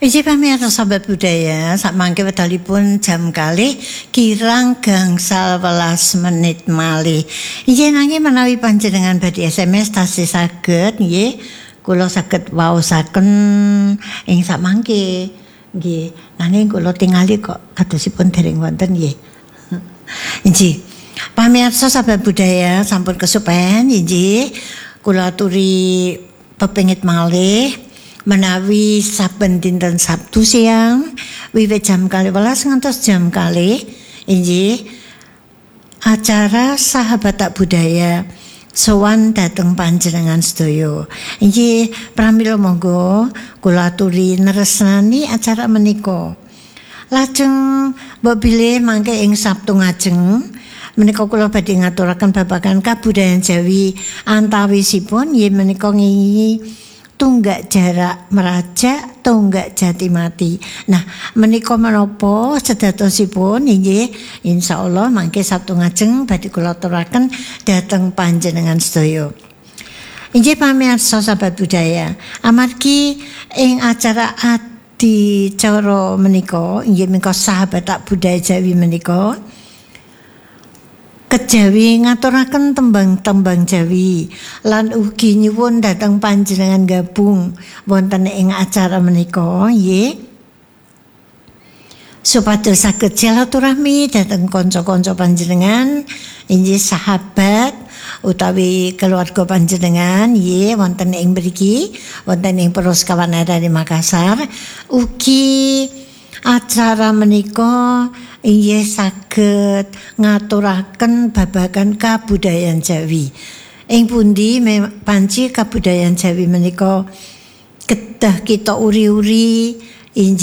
Iji pamirsa sahabat budaya, sak mangke wedalipun jam kalih kirang gangsal 11 menit malih. Iji nanging menawi panjenengan badhe SMS tasih saged nggih kula saged waosaken ing sak mangke nggih. Nanging kula tingali kok kadosipun dereng wonten nggih. Iji pamirsa sahabat budaya sampun kesupen inji kula aturi pepengit malih menawi saben dinten Sabtu siang wiwit jam 12 ngantos jam kalih inggih acara sahabat tak budaya sowan dhateng panjenengan sedaya. Inggih pramila monggo kula aturi neresnani acara menika. Lajeng mbok bilih mangke ing Sabtu ngajeng menika kula badhe ngaturaken babagan kabudayan Jawi antawisipun nggih menika ngingi tunggak jarak merajak tunggak jati mati. Nah menika menapa sedhatosipun inggih insyaallah mangke Sabtu ngajeng badhe kula aturaken dhateng panjenengan sedaya. Inggih pamirsa sahabat budaya, amargi ing acara adicara menika inggih menika sahabat tak budaya Jawi menika Kejawi ngaturaken tembang-tembang Jawi lan ugi nyuwun dhateng panjenengan gabung wonten ing acara menika nggih supados saged silaturahmi dhateng kanca-kanca panjenengan inggih sahabat utawi keluarga panjenengan nggih wonten ing mriki wonten ing Puskawan Arari Makassar ugi acara menika inggih saged ngaturaken babagan kabudayan Jawi. Ing pundi panci kabudayan Jawi menika kedah kita uri-uri inggih